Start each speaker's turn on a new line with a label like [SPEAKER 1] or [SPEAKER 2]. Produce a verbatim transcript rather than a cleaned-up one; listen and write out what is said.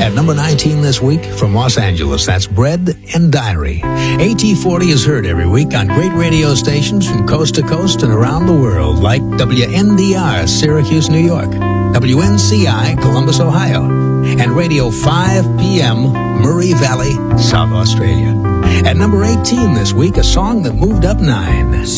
[SPEAKER 1] At number nineteen this week, from Los Angeles, that's Bread and Diary. A T forty is heard every week on great radio stations from coast to coast and around the world, like W N D R, Syracuse, New York, W N C I, Columbus, Ohio, and Radio five P M, Murray Valley, South Australia. At number eighteen this week, a song that moved up nine.